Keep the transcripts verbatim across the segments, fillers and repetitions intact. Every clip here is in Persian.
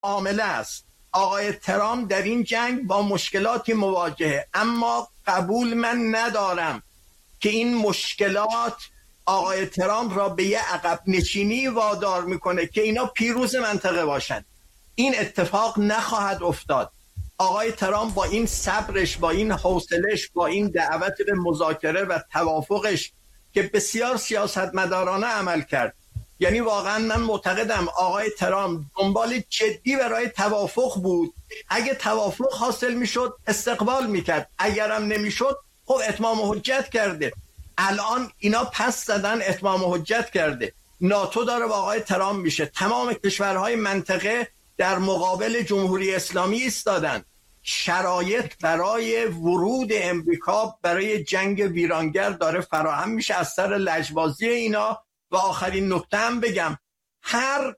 عامله است. آقای ترامپ در این جنگ با مشکلاتی مواجهه، اما قبول من ندارم که این مشکلات آقای ترامپ را به یه عقب نشینی وادار میکنه که اینا پیروز منطقه باشن. این اتفاق نخواهد افتاد. آقای ترامپ با این صبرش، با این حوصله‌اش، با این دعوت به مذاکره و توافقش که بسیار سیاستمدارانه عمل کرد، یعنی واقعا من معتقدم آقای ترامپ دنبال جدی برای توافق بود. اگه توافق حاصل میشد استقبال میکرد، اگرم نمیشد خب اتمام حجت کرده. الان اینا پس زدن، اتمام حجت کرده. ناتو داره با آقای ترامپ میشه، تمام کشورهای منطقه در مقابل جمهوری اسلامی ایستادن. شرایط برای ورود امریکا برای جنگ ویرانگر داره فراهم میشه از سر لجبازی اینا. و آخرین نکته هم بگم، هر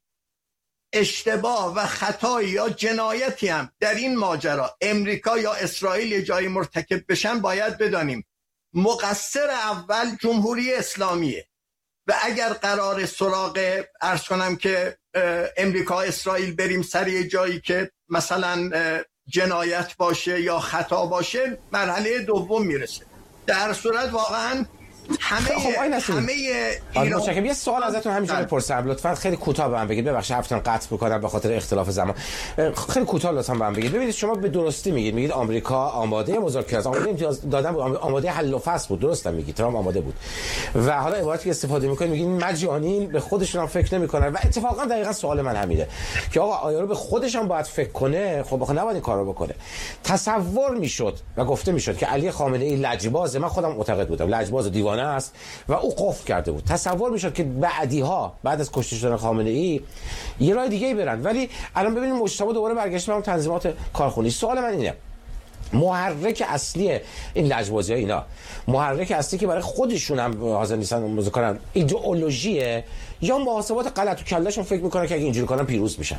اشتباه و خطایی یا جنایتی هم در این ماجرا امریکا یا اسرائیل یه جایی مرتکب بشن، باید بدانیم مقصر اول جمهوری اسلامیه. و اگر قرار سراغ عرض کنم که امریکا اسرائیل بریم سر یه جایی که مثلا جنایت باشه یا خطا باشه، مرحله دوم میرسه. در صورت واقعا همه خب همه اینا متشکرم. یه سوال ازتون همینجوری بپرسم لطفا، خیلی کوتاه به من بگید. ببخشید حرفتون قطع می‌کنم به خاطر اختلاف زمان. خیلی کوتاه لطفا به من بگید. ببینید شما به درستی میگید میگید آمریکا آماده مذاکره است، آماده امتیاز دادن، آماده حل و فصل بود. درسته میگید ترامپ آماده بود و حالا عبارتی که استفاده می‌کنید میگید مجانین، به خودشون هم فکر نمی‌کنن. و اتفاقا دقیقاً سوال من همینه که آقا آیا رو به خودش هم باید فکر کنه؟ خب بخواد نباید این کارو بکنه. تصور میشد و گفته میشد که علی خامنه‌ای لجبازه. من خودم معتقد بودم لجباز و دیوانه است و او قفل کرده بود. تصور میشد که بعدی‌ها بعد از کشته شدن خامنه‌ای یه راه دیگه برن، ولی الان ببینید مجتمع دوباره برگشت به اون تنظیمات کارخونی. سوال من اینه، محرک اصلی این لجبازی‌ها اینا، محرک اصلی که برای خودشون هم حاضر نیستن مذاکره، ایدئولوژیه یا محاسبات غلط تو کلهشون فکر میکنن که اگه اینجوری کنن پیروز میشن؟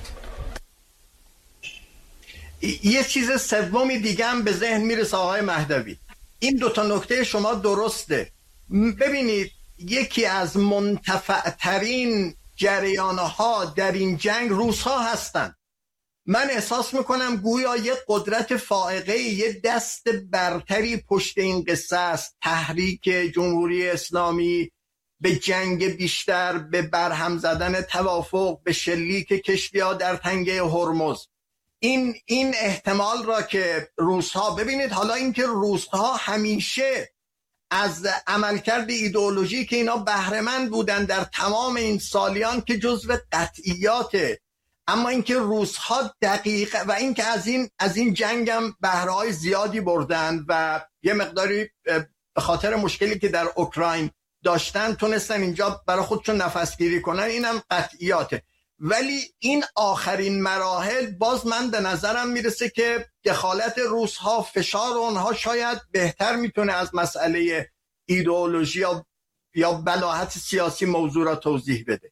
یه چیز سومی دیگه هم به ذهن میرسه آقای مهدوی. این دو تا نکته شما درسته. ببینید یکی از منتفع‌ترین جریان‌ها در این جنگ روس‌ها هستند. من احساس میکنم گویا یه قدرت فائقه، یه دست برتری پشت این قصه است. تحریک جمهوری اسلامی به جنگ بیشتر، به برهم زدن توافق، به شلیک کشتی‌ها در تنگه هرمز. این این احتمال را که روس‌ها، ببینید حالا اینکه روس‌ها همیشه از عملکرد ایدئولوژی که اینا بهره‌مند بودن در تمام این سالیان که جزو قطعیاته، اما اینکه روس‌ها دقیق و اینکه از این از این جنگ هم بهره‌های زیادی بردن و یه مقداری به خاطر مشکلی که در اوکراین داشتن تونستن اینجا برای خودشون نفسگیری کنن، اینم قطعیاته. ولی این آخرین مراحل باز من به نظرم میرسه که دخالت روس‌ها، فشار اونها شاید بهتر میتونه از مسئله ایدئولوژی یا یا بلاهت سیاسی موضوع را توضیح بده.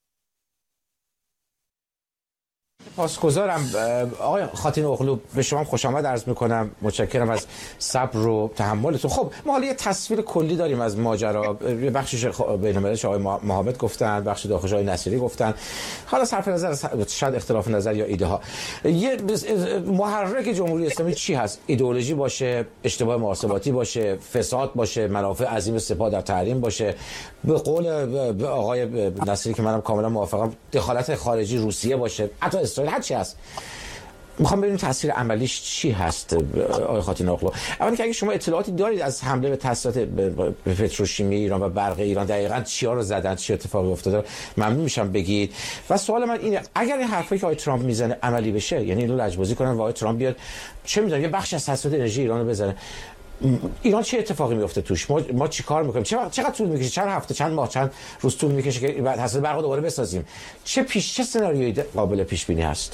پاسگزارم آقای خاتین اغلو، به شما خوش آمد عرض میکنم. متشکرم از صبر و تحملتون. خب ما حالا یه تصویر کلی داریم از ماجرا. بخشش بین‌المللی آقای مهابت گفتن، بخش داخلش آقای نصیری گفتن. حالا صرف نظر شاید اختلاف نظر یا ایده ها، یه محرک جمهوری اسلامی چی هست؟ ایدئولوژی باشه، اشتباه محاسباتی باشه، فساد باشه، منافع عظیم سپاه در تحریم باشه، به قول آقای نصیری که منم کاملا موافقم دخالت خارجی روسیه باشه، حتی اسرائیل، هر چی هست. میخوام ببینیم تاثیر عملیش چی هست آقای خاتین اغلو. اولا که اگه شما اطلاعاتی دارید از حمله به تاسیسات به پتروشیمی ایران و برق ایران، دقیقاً چیا رو زدن، چه اتفاقی افتاده، ممنون میشم بگید. و سوال من اینه، اگر این حرفایی که آقای ترامپ میزنه عملی بشه، یعنی اینو لجبازی کنن و آقای ترامپ بیاد چه میدونم یه بخش از تاسیسات انرژی ایران رو بزنه، ایران چه اتفاقی میفته توش؟ ما ما چیکار میکنیم؟ چقدر چقدر طول میکشه؟ چند هفته، چند ماه، چند روز طول میکشه که بعد تاسیسات برق دوباره بسازیم؟ چه پیش چه سناریویی قابل پیش بینی هست؟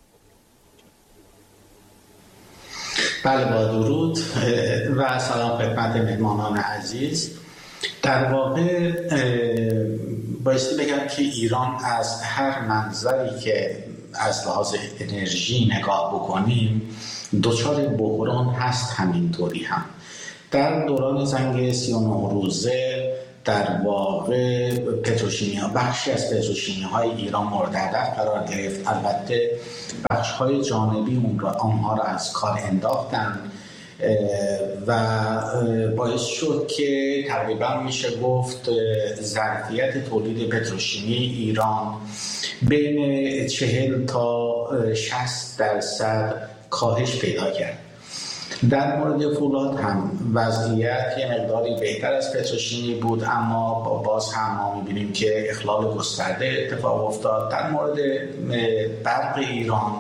بله، با درود و سلام خدمت مهمانان عزیز. در واقع بایستی بگم که ایران از هر منظری که از لحاظ انرژی نگاه بکنیم دچار بحران هست. همینطوری هم در دوران جنگ سی و نه روزه در واقع پتروشیمی ها، بخشی از پتروشیمی های ایران مورد هدف قرار گرفت. البته بخش های جانبی اون را آنها را از کار انداختن و باعث شد که تقریبا میشه گفت ظرفیت تولید پتروشیمی ایران بین چهل تا شصت درصد کاهش پیدا کرد. در مورد فولاد هم وضعیت یه مقداری بهتر از پتروشیمی بود، اما باز هم ما می‌بینیم که اخلال گسترده اتفاق افتاد. در مورد برق ایران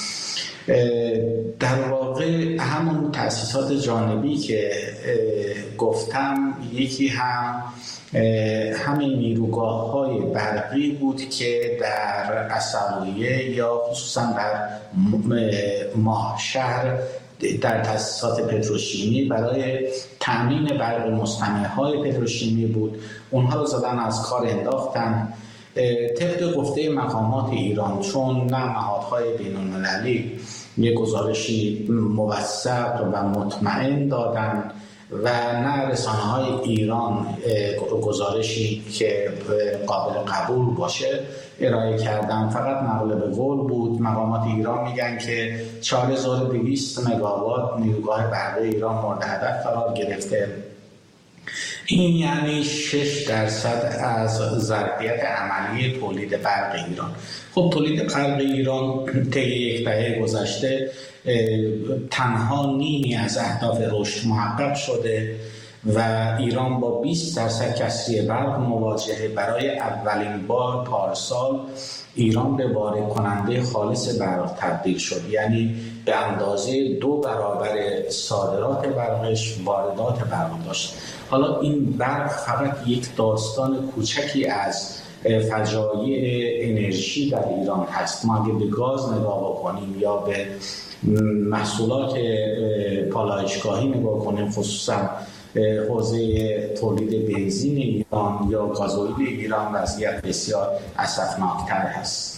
در واقع همون تأسیسات جانبی که گفتم، یکی هم همین نیروگاه‌های برقی بود که در عصبویه یا خصوصا در ماه شهر در تأسیسات پتروشیمی برای تامین برق مصطنع‌های پتروشیمی بود. اونها رو زدن از کار انداختن. طبق گفته مقامات ایران، چون نه نهادهای بین‌المللی یک گزارشی موثق و مطمئن دادن و نه رسانه‌های ایران گزارشی که قابل قبول باشه ارائه کردن، فقط نقل به قول بود. مقامات ایران میگن که چهار هزار و دویست مگاوات نیروگاه برقی ایران مورد هدف قرار گرفته. این یعنی شش درصد از ظرفیت عملی تولید برق ایران. خب تولید برق ایران طی یک دهه گذشته تنها نیمی از اهداف رشد محقق شده و ایران با بیست درصد کسری برق مواجهه. برای اولین بار پارسال ایران به وارد کننده خالص برق تبدیل شد، یعنی به اندازه دو برابر صادرات برقش واردات برق داشت. حالا این برق فقط یک داستان کوچکی از فجایع انرژی در ایران هست. ما اگه به گاز نگاه بکنیم یا به محصولات پالایشگاهی نگاه کنیم، خصوصا حوزه تولید بنزین ایران یا گازوئیل ایران، وضعیت بسیار اسفناکتر هست.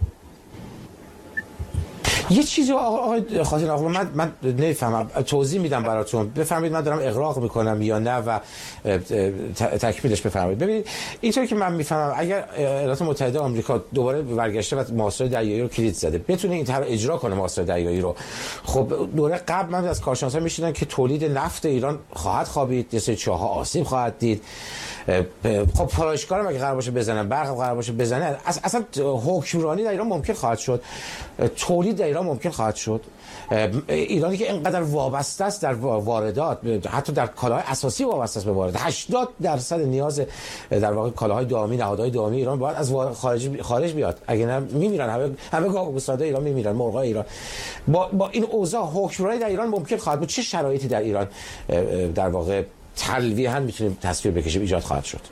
یه چیزی آقای خاطر آقا من من نمیفهمم، توضیح میدم براتون بفهمید من دارم اغراق میکنم یا نه و تکمیلش بفرمایید. ببینید اینطوری که من میفهمم اگر ایالات متحده آمریکا دوباره برگشته و محاصره دریایی رو کلید زده، بتونه این طرح اجرا کنه محاصره دریایی رو، خب دوره قبل من از کارشناسا میشنیدم که تولید نفت ایران خواهد خوابید، یه سری چاه‌ها آسیب خواهد دید. خب پالایشگاه اگه قرار باشه بزنن، برق قرار باشه بزنه، اصلا حکمرانی در ایران ممکن خواهد شد، تولید در ایران ممکن خواهد شد. ایرانی که اینقدر وابسته است در واردات، حتی در کالاهای اساسی وابسته است به واردات، هشتاد درصد نیاز در واقع کالاهای دائمی، نهادهای دائمی ایران باید از خارج خارج بیاد، اگه نه میمیرن همه همه گاوگوساده ایران میمیرن، مرغای ایران. با با این اوضاع حکمرانی در ایران ممکن خواهد بود. چه شرایطی در ایران در واقع تلویحاً میتونیم تصویر بکشیم ایجاد خواهد شد؟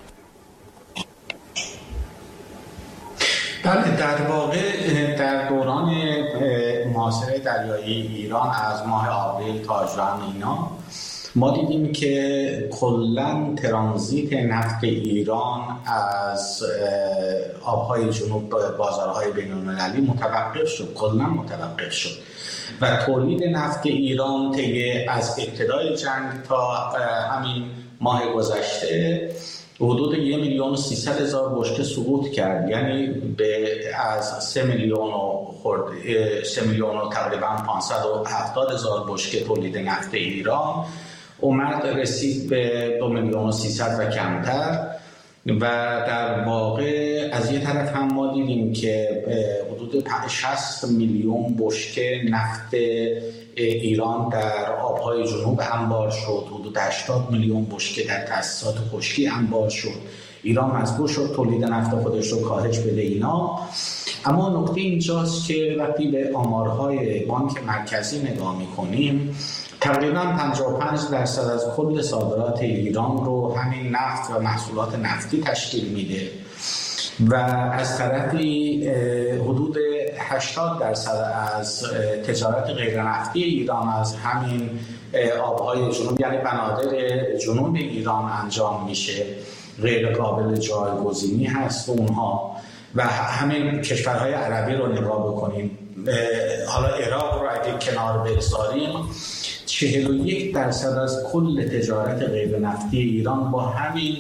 بله، در واقع در دوران محاصره دریایی ایران از ماه آوریل تا ژوئن اینا ما دیدیم که کلاً ترانزیت نفت ایران از آبهای جنوب به بازارهای بین‌المللی متوقف شد، کلاً متوقف شد و تولید نفت ایران طی از ابتدای جنگ تا همین ماه گذشته حدود یک میلیون و سیصد هزار بشکه سقوط کرد، یعنی به از سه میلیون و خورد سه میلیون و تقریبا پانصد و هفتاد هزار بشکه تولید نفت ایران اومد رسید به دو میلیون و سیصد و کمتر. و در واقع از یه طرف هم ما دیدیم که حدود شصت میلیون بشکه نفت ایران در آبهای جنوب انبار شد، حدود هشتاد میلیون بشکه در تأسیسات خشکی انبار شد. ایران مجبور شد تولید نفت خودش رو کاهش بده اینا. اما نکته اینجاست که وقتی به آمارهای بانک مرکزی نگاه میکنیم، تقریبا پنجاه و پنج درصد از کل صادرات ایران رو همین نفت و محصولات نفتی تشکیل میده و از طرفی حدود هشتاد درصد از تجارت غیر نفتی ایران از همین آبهای جنوب، یعنی بنادر جنوب ایران انجام میشه، غیر قابل جایگزینی هست اونها. و همین کشورهای عربی رو نگاه بکنیم، حالا عراق رو اگه کنار بگذاریم، چهل و یک درصد از کل تجارت غیر نفتی ایران با همین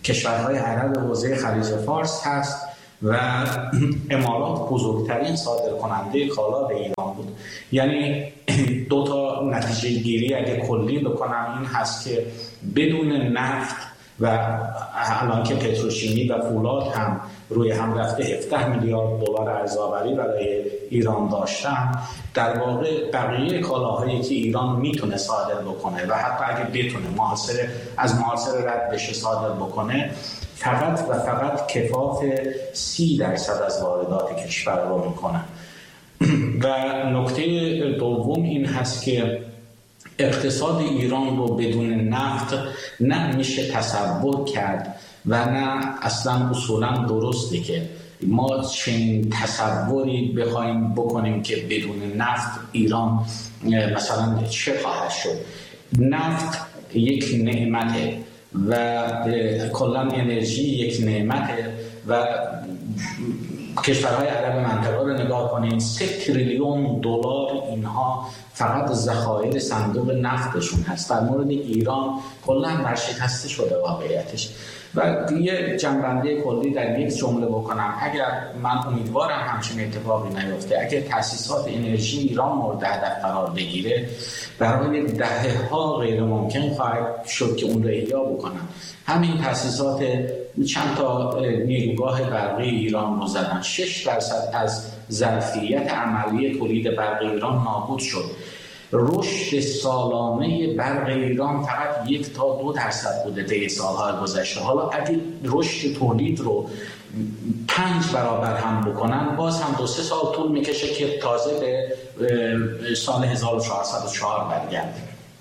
کشورهای عرب حوزه خلیج فارس هست و امارات بزرگترین صادر کننده کالا به ایران بود. یعنی دو تا نتیجه گیری اگه کلی بکنم این هست که بدون نفت و الان که پتروشیمی و فولاد هم روی هم رفته هفده میلیارد دلار ارزآوری برای ایران داشتن، در واقع بقیه کالاهایی که ایران میتونه صادر بکنه و حتی اگه بتونه محاصره از محاصره رد بشه صادر بکنه، فقط و فقط کفاف سی درصد از واردات کشور رو میکنه. و نکته دوم این هست که اقتصاد ایران رو بدون نفت نه میشه تصور کرد و نه اصلا اصولا درسته که ما چنین تصوری بخوایم بکنیم که بدون نفت ایران مثلا چه خواهد شد. نفت یک نعمته و کلا انرژی یک نعمته و کشورهای عرب منطقه رو نگاه کنین، سه تریلیون دلار اینها فقط ذخایر صندوق نفتشون هست. در مورد ایران کلا ورشکسته شده واقعیتش. و یه جنبنده کلی در یک جمله بکنم، اگر من امیدوارم همچین اتفاقی نیفته، اگر تأسیسات انرژی ایران مورد هدف قرار بگیره، برای دهه‌ها غیر ممکن خواهد شد که اون رو احیا بکنن. همین تأسیسات چند تا نیروگاه برقی ایران رو زدن، شش درصد از ظرفیت عملی تولید برق ایران نابود شد. رشد سالانه برق ایران فقط یک تا دو درصد بوده طی سالهای گذشته. حالا اگه رشد تولید رو پنج برابر هم بکنن، باز هم دو سه سال طول میکشه که تازه به سال هزار و چهارصد و چهار برگردیم.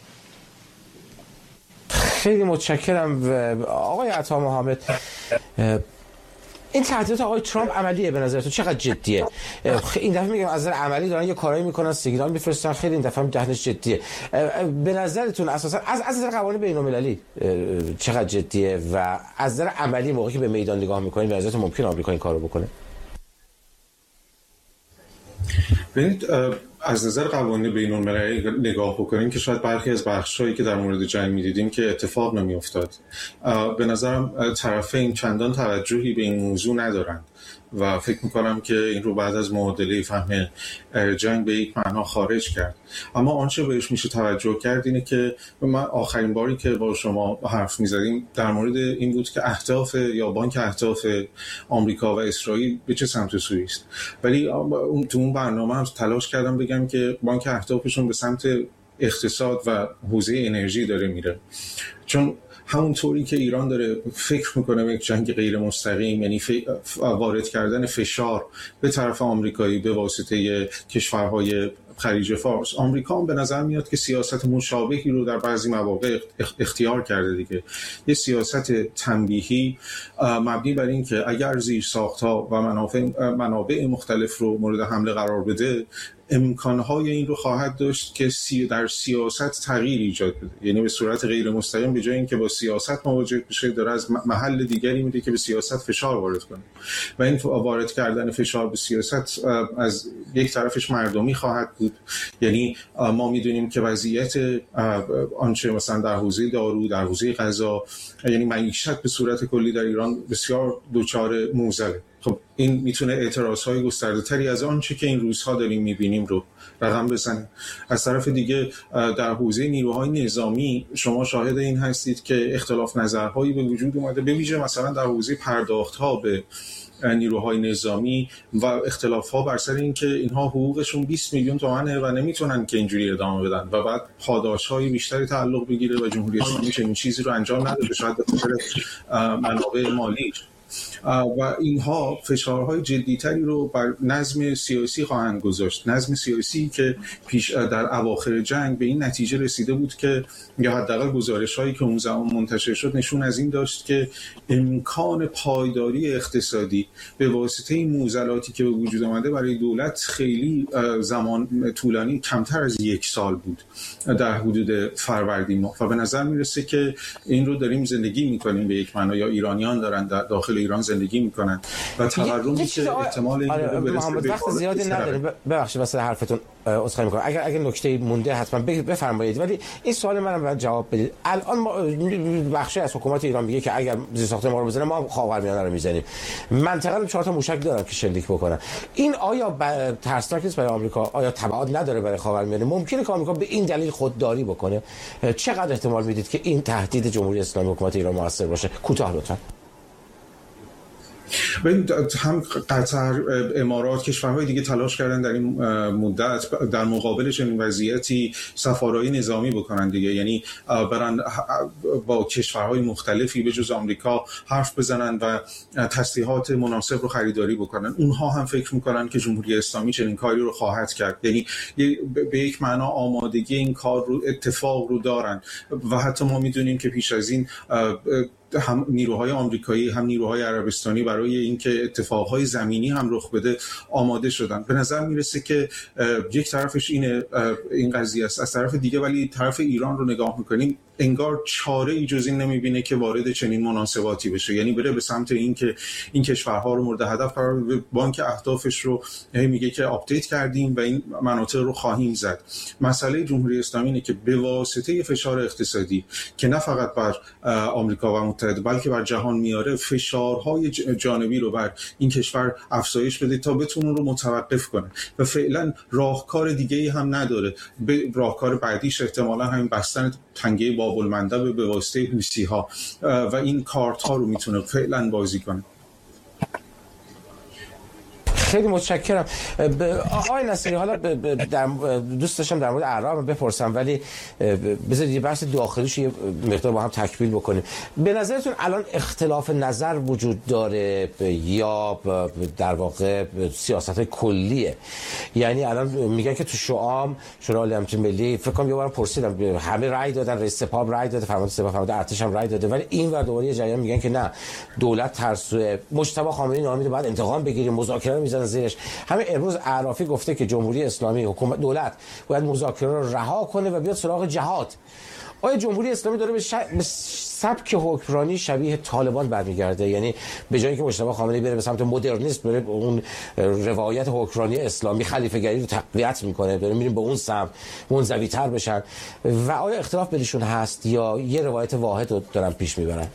خیلی متشکرم آقای عطا محمد. این تهدیدات آقای ترامپ عملیه به نظرتون؟ چقدر جدیه؟ این دفعه میگم از نظر عملی دارن یه کارایی میکنن، سیگنال میفرستن، خیلی این دفعه دهنش جدیه. به نظرتون اساسا از از نظر قوانین بین‌المللی چقدر جدیه و از نظر عملی موقعی که به میدان نگاه میکنین به نظرتون ممکنه آمریکا این کارو بکنه؟ ببینید، از نظر قوانین بین‌المللی نگاه بکنیم که شاید برخی از بخشایی که در مورد جنگ می‌دیدیم که اتفاق نمی‌افتاد. به نظرم طرفین چندان توجهی به این موضوع ندارند و فکر میکنم که این رو بعد از معادله فهم جنگ به یک معنا خارج کرد. اما آنچه بهش میشه توجه کرد اینه که من آخرین باری که با شما حرف میزدیم در مورد این بود که اهداف یا بانک اهداف آمریکا و اسرائیل به چه سمت و سوی است، ولی تو اون برنامه هم تلاش کردم بگم که بانک اهدافشون به سمت اقتصاد و حوزه انرژی داره میره، چون همونطوری که ایران داره فکر میکنه به یک جنگ غیر مستقیم، یعنی وارد کردن فشار به طرف آمریکایی به واسطه کشورهای خلیج فارس، آمریکا هم به نظر میاد که سیاست مشابهی رو در بعضی مواقع اختیار کرده دیگه. یه سیاست تنبیهی مبنی بر این که اگر زیر ساخت‌ها و منافع منابع مختلف رو مورد حمله قرار بده، امکانهای این رو خواهد داشت که سی در سیاست تغییر ایجاد بده، یعنی به صورت غیر مستقیم به جای اینکه با سیاست مواجه بشه داره از محل دیگری میره که به سیاست فشار وارد کنه و این وارد کردن فشار به سیاست از یک طرفش مردمی خواهد بود. یعنی ما میدونیم که وضعیت آنچه مثلا در حوزه دارو، در حوزه غذا، یعنی معیشت به صورت کلی در ایران بسیار دچار موزله. خب این میتونه اعتراضهای گسترده‌تری از آنچه که این روزها داریم میبینیم رو رقم بزنه. از طرف دیگه در حوزه نیروهای نظامی شما شاهد این هستید که اختلاف نظرهایی به وجود اومده، به ویژه مثلا در حوزه پرداخت‌ها به نیروهای نظامی و اختلاف‌ها بر سر این که اینها حقوقشون بیست میلیون تومانه و نمیتونن که اینجوری ادامه بدن و بعد پاداش‌های بیشتری تعلق بگیره و جمهوری اسلامی چنین چیزی رو انجام نداده، شاید به خاطر منابع مالی. و اینها فشارهای جدیتری رو بر نظم سیاسی خواهند گذاشت، نظم سیاسی که پیش در اواخر جنگ به این نتیجه رسیده بود که یا حداقل گزارش‌هایی که اون زمان منتشر شد نشون از این داشت که امکان پایداری اقتصادی به واسطه این معضلاتی که به وجود آمده برای دولت خیلی زمان طولانی کمتر از یک سال بود در حدود فروردین ماه و به نظر میرسه که این رو داریم زندگی میکنیم به یک معنا، یا ایرانیان دارن در داخل داخل ایران زندگی میکنن و تورمی که احتمال این آره برسه وقت زیادی نداریم. ببخشید واسه حرفتون عذرخواهی میکنم. اگر اگر نکته مونده حتما بفرمایید، ولی این سوال منم جواب بدید. الان ما بخشی از حکومت ایران میگه که اگر زیرساخت ما رو بزنه ما خاورمیانه رو میزنیم. منطقه چهار تا موشک دارن که شلیک بکنن. این آیا ب... ترسناک نیست برای آمریکا؟ آیا تبعات نداره برای خاورمیانه؟ ممکنه که آمریکا به این دلیل خودداری بکنه؟ چقدر احتمال میدید که این تهدید جمهوری اسلامی حکومت ایران موثر باشه؟ کوتاه لطفا. هم قطر، امارات، کشورهای دیگه تلاش کردن در این مدت در مقابل چنین وضعیتی سفاره‌ای نظامی بکنن دیگه، یعنی برن با کشورهای مختلفی به جز آمریکا حرف بزنن و تسلیحات مناسب رو خریداری بکنن. اونها هم فکر میکنن که جمهوری اسلامی چنین کاری رو خواهد کرد، یعنی به یک معنا آمادگی این کار رو اتفاق رو دارن و حتی ما میدونیم که پیش از این هم نیروهای آمریکایی هم نیروهای عربستانی برای اینکه اتفاقهای زمینی هم رخ بده آماده شدن. به نظر میرسه که یک طرفش اینه این قضیه است، از طرف دیگه ولی طرف ایران رو نگاه میکنیم انگار چاره ای جز این نمیبینه که وارد چنین مناسباتی بشه، یعنی بره به سمت این که این کشورها رو مورد هدف قرار بده. بانک اهدافش رو میگه که آپدیت کردیم و این مناطق رو خواهیم زد. مسئله جمهوری اسلامی اینه که به واسطه فشار اقتصادی که نه فقط بر آمریکا و متحد بلکه بر جهان میاره، فشارهای جانبی رو بر این کشور افزایش بده تا بتونه رو متوقف کنه و فعلا راهکار دیگه‌ای هم نداره. به راهکار بعدیش احتمالاً همین بستن تنگه باب المندب به واسطه حوثی‌ها و این کارت ها رو میتونه فعلا بازی کنه. خیلی متشکرم. آقای نصیری، حالا در دوست داشتم در مورد اعراب بپرسم ولی بذارید یه بحث داخلیش یه مقدار با هم تکمیل بکنیم. به نظرتون الان اختلاف نظر وجود داره یا در واقع سیاست کلیه؟ یعنی الان میگن که تو شعام شورای عالی امنیت ملی فکر کنم یه بار پرسیدم همه رأی دادن، رئیس سپاه رأی داده، فرمانده سپاه، فرمانده ارتش هم رأی داده، ولی این ور دوباره جریان میگن که نه دولت ترسوه، مجتبی خامنه‌ای نامیده بعد انتقام بگیریم، مذاکره میزنن زیرش. همین امروز عرافی گفته که جمهوری اسلامی حکومت دولت باید مذاکره رو رها کنه و بیاد سراغ جهاد. آیا جمهوری اسلامی داره به, ش... به سبک حکمرانی شبیه طالبان برمیگرده؟ یعنی به جایی که مجتبی خامنه‌ای بره به سمت مدرنیسم، بره اون روایت حکمرانی اسلامی خلیفه‌گری رو تقویت میکنه، داره میریم به اون سمت منزوی‌تر بشن. و آیا اختلاف بینشون هست یا یه روایت واحد رو دارن پیش میبرن؟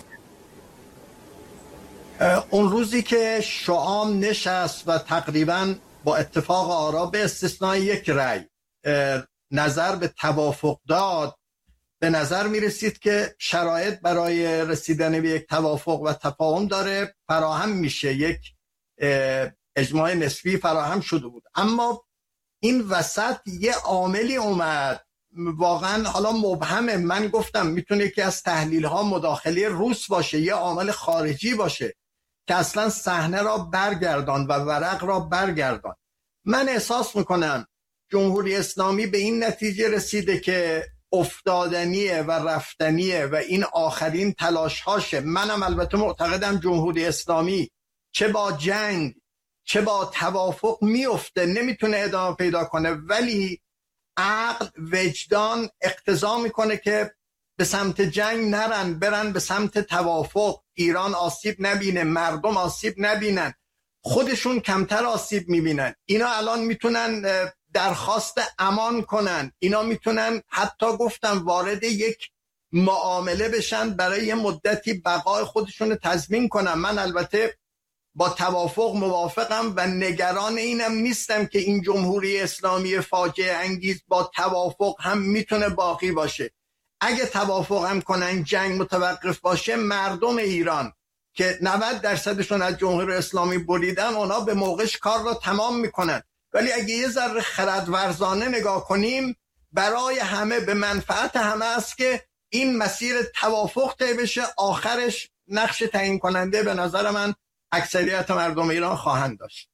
اون روزی که شعام نشست و تقریبا با اتفاق آرا به استثنای یک رأی نظر به توافق داد، به نظر می رسید که شرایط برای رسیدن به یک توافق و تفاهم داره فراهم میشه، یک اجماع نسبی فراهم شده بود. اما این وسط یه عاملی اومد واقعا حالا مبهمه، من گفتم میتونه که از تحلیل ها مداخله روس باشه، یه عامل خارجی باشه که اصلا صحنه را برگردان و ورق را برگردان. من احساس میکنم جمهوری اسلامی به این نتیجه رسیده که افتادنیه و رفتنیه و این آخرین تلاش هاشه. منم البته معتقدم جمهوری اسلامی چه با جنگ چه با توافق میفته، نمیتونه ادامه پیدا کنه، ولی عقل وجدان اقتضا میکنه که به سمت جنگ نرن، برن به سمت توافق. ایران آسیب نبینه، مردم آسیب نبینن، خودشون کمتر آسیب میبینن. اینا الان میتونن درخواست امان کنن، اینا میتونن حتی گفتم وارد یک معامله بشن برای یه مدتی بقای خودشون تضمین کنن. من البته با توافق موافقم و نگران اینم نیستم که این جمهوری اسلامی فاجعه انگیز با توافق هم میتونه باقی باشه. اگه توافق هم کنن جنگ متوقف باشه، مردم ایران که نود درصدشون از جمهوری اسلامی بریدن اونا به موقعش کار را تمام میکنن. ولی اگه یه ذره خردورزانه نگاه کنیم، برای همه به منفعت همه است که این مسیر توافق طی بشه. آخرش نقش تعیین کننده به نظر من اکثریت مردم ایران خواهند داشت.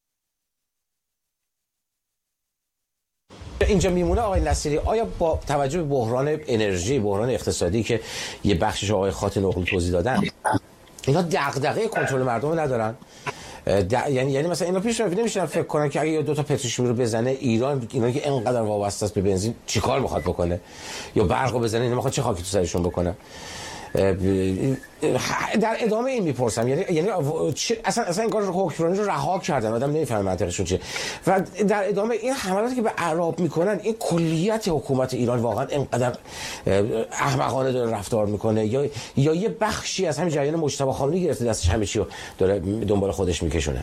اینجا میمونه آقای نصیری، آیا با توجه به بحران انرژی، بحران اقتصادی که یه بخشش آقای خاتن اغلو توضیح دادن، اینا دغدغه کنترل مردم ندارن؟ یعنی یعنی مثلا اینا پیش رفت نمیشن فکر کنن که اگه یه دو تا پتروشیمی رو بزنه ایران، اینا که اینقدر وابسته است به بنزین چیکار میخواد بکنه، یا برقو بزنه اینا میخواد چه خاکی تو سرشون بکنه؟ در ادامه این میپرسم، یعنی یعنی اصلا اصلا این کار حکمرانی رو رها کردن، آدم نمیفهمه منطقشون چیه. و در ادامه این حملاتی که به اعراب میکنن، این کلیت حکومت ایران واقعا اینقدر احمقانه داره رفتار میکنه یا یا یه بخشی از همین جریان مجتبی خامنه‌ای گرفته دستش همه چی رو داره دنبال خودش میکشونه؟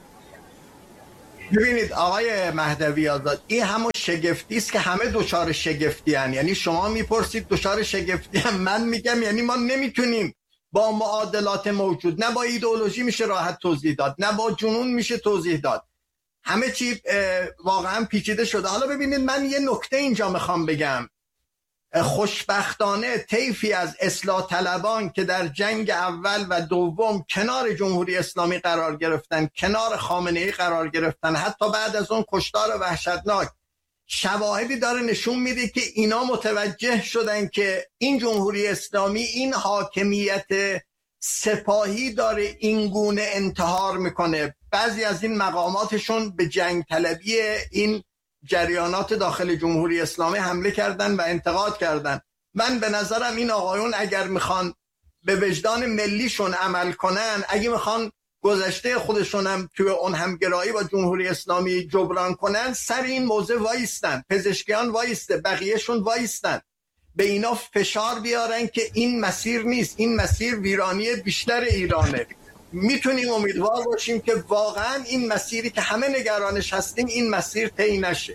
ببینید آقای مهدوی آزاد، این همون شگفتی است که همه دچار شگفتی هن. یعنی شما میپرسید دچار شگفتی هم، من میگم یعنی ما نمیتونیم با معادلات موجود، نه با ایدئولوژی میشه راحت توضیح داد، نه با جنون میشه توضیح داد، همه چی واقعا پیچیده شده. حالا ببینید من یه نکته اینجا میخوام بگم. خوشبختانه طیفی از اصلاح طلبان که در جنگ اول و دوم کنار جمهوری اسلامی قرار گرفتن، کنار خامنه‌ای قرار گرفتن، حتی بعد از اون کشتار وحشتناک، شواهدی داره نشون میده که اینا متوجه شدن که این جمهوری اسلامی این حاکمیت سپاهی داره این گونه انتحار میکنه. بعضی از این مقاماتشون به جنگ طلبی این جریانات داخل جمهوری اسلامی حمله کردن و انتقاد کردن. من به نظرم این آقایون اگر میخوان به وجدان ملیشون عمل کنن، اگه میخوان گذشته خودشون هم توی اون همگرایی با جمهوری اسلامی جبران کنن، سر این موضوع وایستن، پزشکیان وایسته، بقیهشون وایستن، به اینا فشار بیارن که این مسیر نیست، این مسیر ویرانی بیشتر ایرانه. میتونیم امیدوار باشیم که واقعا این مسیری که همه نگرانش هستیم این مسیر طی نشه.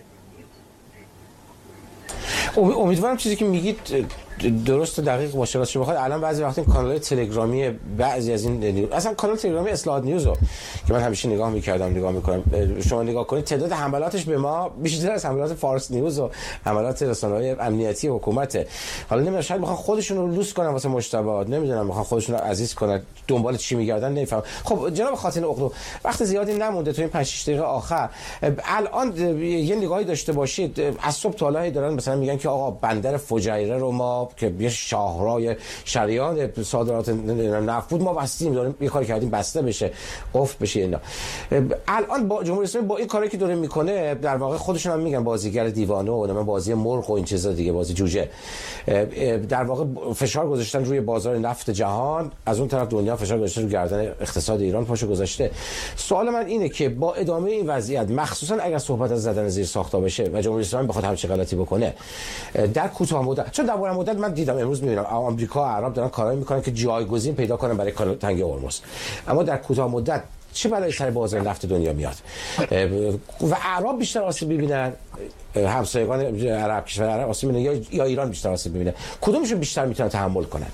امیدوارم چیزی که میگید درست و دقیق باشه. راستش بخواد الان بعضی وقتا این کانال‌های تلگرامی بعضی از این اصلا کانال تلگرامی اصلاحات نیوز رو که من همیشه نگاه می‌کردم نگاه می‌کنم، شما نگاه کنید تعداد حملاتش به ما بیشتر از حملات فارس نیوز و حملات رسانه‌های امنیتی حکومته. حالا نمیدونم شاید می‌خوان خودشون رو لوس کنن واسه مجتبی، نمیدونم می‌خوان خودشون رو عزیز کنن، دنبال چی می‌گردن نمی‌فهمم. خب جناب خاتون اقلو، وقت زیادی نمونده تو این پنج شش دقیقه آخر، الان یه نگاهی داشته باشید. از صبح تا حالا دارن مثلا میگن که آقا بندر فجیره رو ما که یه شاهرای شریان صادرات نفت بود ما بستیم، داریم یه کاری کردیم بسته بشه، قفل بشه اینا. الان با جمهوری اسلامی با این کاری که داره میکنه در واقع خودشون هم میگن بازیگر دیوانه و من بازی مرغ و این چیزا دیگه، بازی جوجه. در واقع فشار گذاشتن روی بازار نفت جهان، از اون طرف دنیا فشار گذاشته رو گردن اقتصاد ایران پاشو گذاشته. سوال من اینه که با ادامه این وضعیت، مخصوصا اگر صحبت از زدن زیر ساختا بشه و جمهوری اسلامی بخواد همچین غلطی بکنه در کوتاه مدت، چون در بلند مدت من دیدم امروز میبینم آمریکا و عرب دارن کارایی میکنن که جایگزین پیدا کنن برای تنگه هرمز، اما در کوتاه مدت چه بلایی سر بازار نفت دنیا میاد و عرب بیشتر آسیب ببینن، همسایگان عرب کشور عرب آسیب ببینن یا یا ایران بیشتر آسیب ببینه؟ کدومشون بیشتر میتونن تحمل کنند؟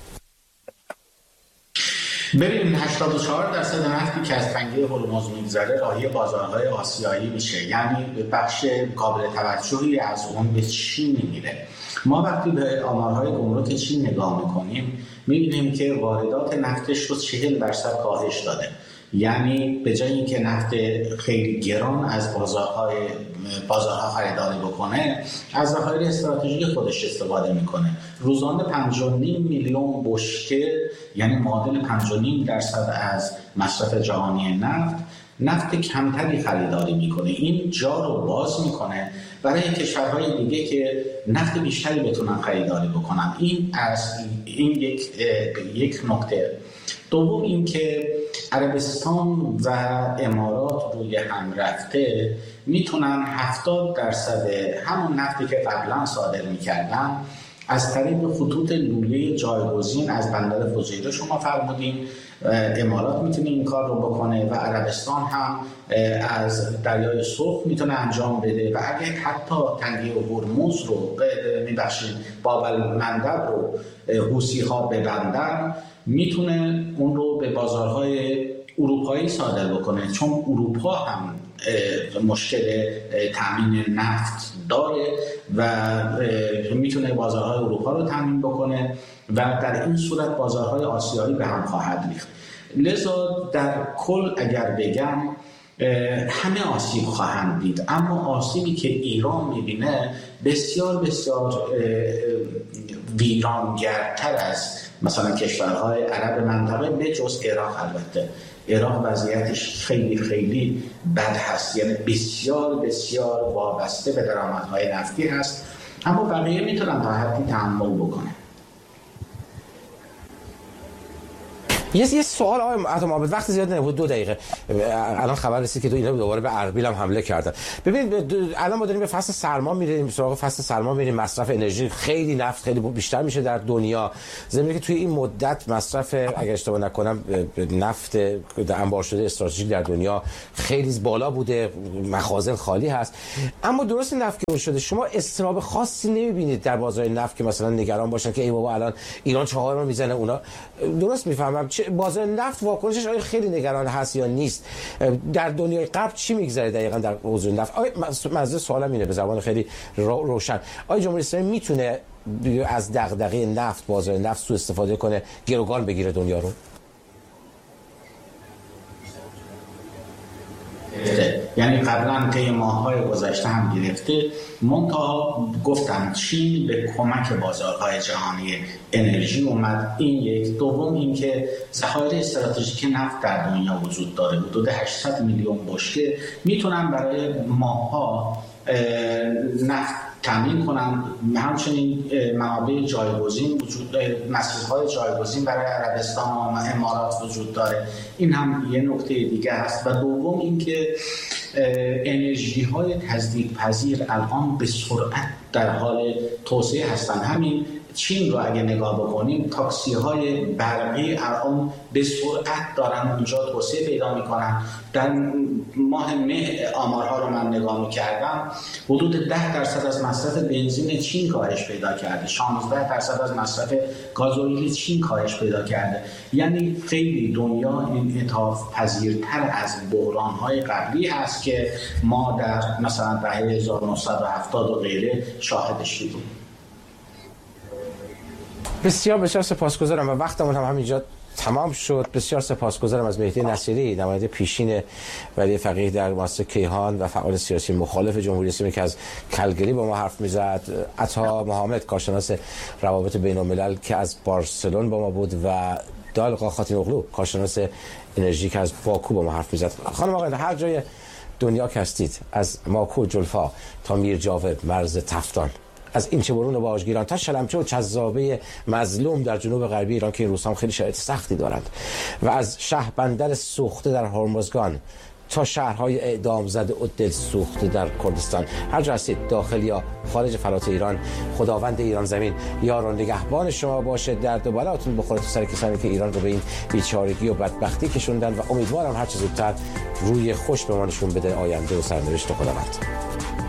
ببین هشتاد و چهار درصد نفتی که از تنگه هرمز میگذره راهی بازارهای آسیایی میشه، یعنی بخش قابل توجهی از اون به چین میره. ما وقتی به آمارهای گمرک چین نگاه میکنیم میبینیم که واردات نفتش رو چهل درصد کاهش داده، یعنی به جای اینکه نفت خیلی گران از بازارهای بازارها خریداری بکنه، از ذخایر استراتژیک خودش استفاده میکنه. روزانه پنج و نیم میلیون بشکه، یعنی معادل پنج و نیم درصد از مصرف جهانی نفت، نفت کمتری خریداری میکنه. این جا رو باز میکنه برای کشورهای دیگه که نفت بیشتری بتونن خریداری بکنن. این از این یک یک نکته. دوم این که عربستان و امارات روی هم رفته میتونن هفتاد درصد همون نفتی که قبلا صادر میکردن از طریق خطوط لوله جایگزین از بندر فجیره شما فرمودین، امارات میتونه این کار رو بکنه و عربستان هم از دریای سرخ میتونه انجام بده و اگه حتی تنگه هرمز رو میبخشید باب المندب رو حوثی ها ببندن، میتونه اون رو به بازارهای اروپایی صادر بکنه، چون اروپا هم مشکل تامین نفت داره و میتونه بازارهای اروپا رو تامین بکنه و در این صورت بازارهای آسیایی به هم خواهد ریخت. لذا در کل اگر بگم همه آسیب خواهند دید، اما آسیبی که ایران میبینه بسیار بسیار ویرانگرتر از مثلا کشورهای عرب منطقه به جز عراق. البته عراق وضعیتش خیلی خیلی بد هست، یعنی بسیار بسیار وابسته به درآمدهای نفتی هست، اما بقیه میتونن تا حدی تحمل بکنن. یه یه سوال آقای عطا محمد، وقت زیاد نمیشه، دو دقیقه. الان خبر رسید که دو اینا دوباره به اربیل هم حمله کردن. ببین الان ما داریم به فصل سرما میریم، سراغ فصل سرما میریم، مصرف انرژی خیلی نفت خیلی بیشتر میشه در دنیا. ضمن که توی این مدت مصرف اگر اشتباه نکنم نفت انبار شده استراتژیک در دنیا خیلی بالا بوده، مخازن خالی هست. اما درست نفت که شده، شما استراب خاصی نمیبینید در بازار نفت که مثلا نگران باشن که ای بابا الان ایران چهار رو میزنه اونا؟ درست میفهمم بازار نفت واکنشش آیا خیلی نگران هست یا نیست؟ در دنیای غرب چی میگذره دقیقاً در حوزه نفت؟ آیا مزه سوالم اینه به زبان خیلی رو روشن، آیا جمهوری اسلامی میتونه از دغدغه نفت، بازار نفت سوء استفاده کنه، گروگان بگیره دنیا رو؟ یعنی قبلا طی ماه‌های گذشته هم گرفته. منتها گفتم چین به کمک بازارهای جهانی انرژی اومد. این یک. دوم اینکه ذخایر استراتژیک نفت در دنیا وجود داره، حدود هشتصد میلیون بشکه میتونن برای ماه‌ها نفت تامین کنن. همچنین منابع جایگزین وجود، مسیرهای جایگزین برای عربستان و امارات وجود داره. این هم یه نکته دیگه هست. و دوم اینکه انرژی های تجدید پذیر الان به سرعت در حال توسعه هستن. همین چین رو اگه نگاه بکنیم، تاکسی های برقی الان به سرعت دارن اونجا توسعه پیدا میکنن. در ماه مه آمارها رو من نگاه میکردم، حدود ده درصد از مصرف بنزین چین کاهش پیدا کرده، شانزده درصد از مصرف گازوئیل چین کاهش پیدا کرده. یعنی خیلی دنیا انعطاف پذیرتر از بحران های قبلی هست که ما در مثلا دهه هزار و نهصد و هفتاد و غیره شاهدش بودیم. بسیار بسیار سپاسگزارم و وقتمون هم همینجا تمام شد. بسیار سپاسگزارم از مهدی نصیری، نماینده پیشین ولی فقیه در مؤسسه کیهان و فعال سیاسی مخالف جمهوری اسلامی که از کلگری با ما حرف میزد. عطا محمد، کارشناس روابط بین الملل که از بارسلون با ما بود و دالقا خاتین اغلو، کارشناس انرژی که از باکو با ما حرف میزد. خانم آقایان، هر جای دنیا که هستید، از ماکو جلفا تا میرجاوب مرز تفتان، از این چه برون و باجگیران تا شلمچه و چذابه مظلوم در جنوب غربی ایران که این روزها هم خیلی شرایط سختی دارند، و از شهر بندر سوخته در هرمزگان تا شهرهای اعدام زده و دل سوخته در کردستان، هر جا هستید داخل یا خارج فرات ایران، خداوند ایران زمین یار و نگهبان شما باشه. درد و بلاتون بخوره تو سر کسانی که ایران رو به این بیچارگی و بدبختی کشوندن و امیدوارم هر چه زودتر روی خوش به ما نشون بده آینده و سرنوشت خداوند.